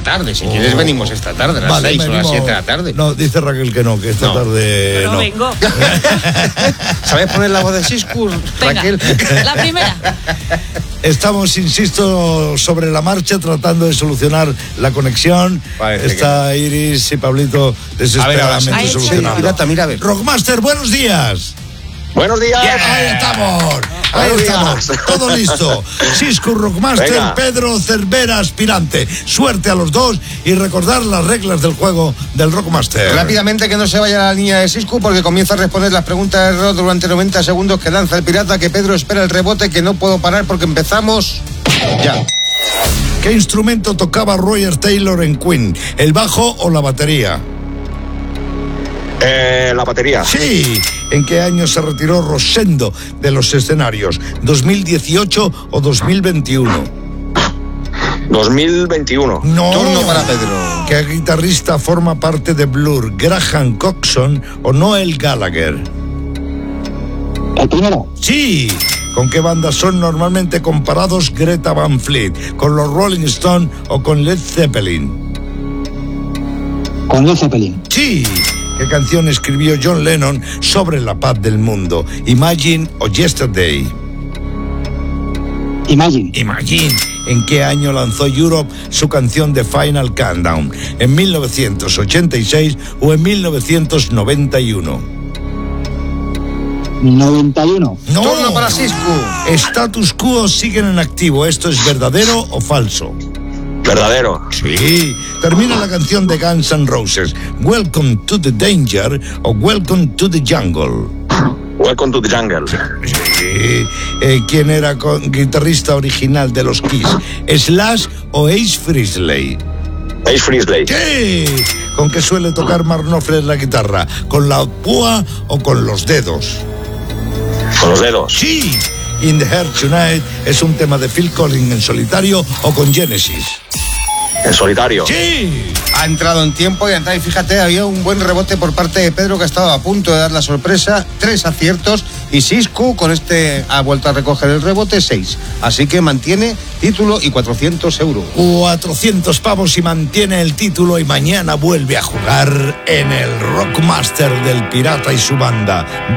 tarde. Si quieres, venimos esta tarde, a las 6 o las 7 de la tarde. No, dice Raquel que no, que esta tarde no. Vengo. ¿Sabes poner la voz de Siscu, Raquel? La primera. Estamos, insisto, sobre la marcha tratando de solucionar la conexión. Está Iris y Pablito desesperadamente solucionando. Mira, a ver. Rockmaster, buenos días. Buenos días. Ahí estamos. Ahí estamos. Todo listo. Siscu, Rockmaster, venga. Pedro, Cervera, aspirante. Suerte a los dos y recordar las reglas del juego del Rockmaster. Rápidamente, que no se vaya a la línea de Siscu, porque comienza a responder las preguntas de Rod durante 90 segundos que lanza el pirata, que Pedro espera el rebote, que no puedo parar porque empezamos ya. ¿Qué instrumento tocaba Roger Taylor en Queen? ¿El bajo o la batería? La batería. Sí. ¿En qué año se retiró Rosendo de los escenarios? ¿2018 o 2021? 2021. No. Turno para Pedro. ¿Qué guitarrista forma parte de Blur? ¿Graham Coxon o Noel Gallagher? El primero. Sí. ¿Con qué banda son normalmente comparados Greta Van Fleet? ¿Con los Rolling Stones o con Led Zeppelin? Con Led Zeppelin. Sí. ¿Qué canción escribió John Lennon sobre la paz del mundo? ¿Imagine o Yesterday? Imagine. Imagine. ¿En qué año lanzó Europe su canción The Final Countdown? ¿En 1986 o en 1991? 91. No. Turno para Siscu. Status quo siguen en activo. ¿Esto es verdadero o falso? Verdadero. Sí. Termina la canción de Guns N' Roses. ¿Welcome to the Danger o Welcome to the Jungle? Welcome to the Jungle. Sí. ¿Quién era guitarrista original de los Kiss? ¿Slash o Ace Frehley? Ace Frehley. Sí. ¿Con qué suele tocar Mark Knopfler la guitarra? ¿Con la púa o con los dedos? Con los dedos. Sí. In the Heart Tonight es un tema de Phil Collins en solitario o con Genesis. En solitario. Sí. Ha entrado en tiempo y fíjate, había un buen rebote por parte de Pedro, que ha estado a punto de dar la sorpresa. 3 aciertos y Siscu con este ha vuelto a recoger el rebote, 6. Así que mantiene título y 400 euros. 400 pavos y mantiene el título, y mañana vuelve a jugar en el Rockmaster del Pirata y su banda.